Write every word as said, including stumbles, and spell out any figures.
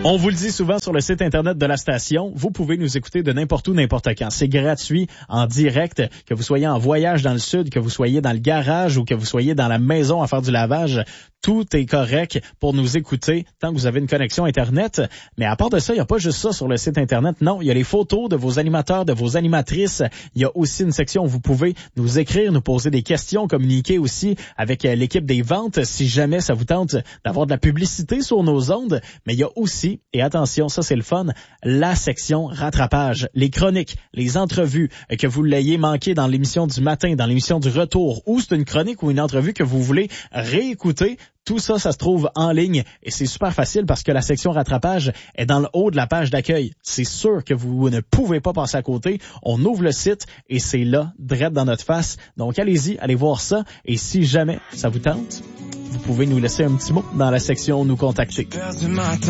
On vous le dit souvent sur le site Internet de la station, vous pouvez nous écouter de n'importe où, n'importe quand. C'est gratuit, en direct, que vous soyez en voyage dans le sud, que vous soyez dans le garage ou que vous soyez dans la maison à faire du lavage. Tout est correct pour nous écouter tant que vous avez une connexion Internet. Mais à part de ça, il n'y a pas juste ça sur le site Internet. Non, il y a les photos de vos animateurs, de vos animatrices. Il y a aussi une section où vous pouvez nous écrire, nous poser des questions, communiquer aussi avec l'équipe des ventes si jamais ça vous tente d'avoir de la publicité sur nos ondes. Mais il y a aussi, et attention, ça c'est le fun, la section rattrapage, les chroniques, les entrevues, que vous l'ayez manqué dans l'émission du matin, dans l'émission du retour, ou c'est une chronique ou une entrevue que vous voulez réécouter. Tout ça, ça se trouve en ligne et c'est super facile parce que la section rattrapage est dans le haut de la page d'accueil. C'est sûr que vous ne pouvez pas passer à côté. On ouvre le site et c'est là, direct dans notre face. Donc allez-y, allez voir ça et si jamais ça vous tente, vous pouvez nous laisser un petit mot dans la section « Nous contacter ».